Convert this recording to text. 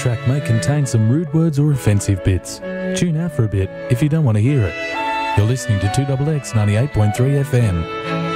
track may contain some rude words or offensive bits. Tune out for a bit if you don't want to hear it. You're listening to 2XX 98.3 FM.